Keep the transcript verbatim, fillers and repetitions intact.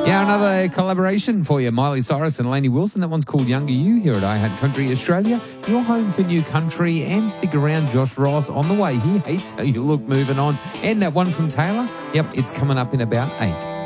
Yeah, another collaboration for you. Miley Cyrus and Lainey Wilson. That one's called Younger You here at iHeart Country Australia. Your home for new country. And stick around, Josh Ross on the way. He hates how you look moving on. And that one from Taylor. Yep, it's coming up in about eight.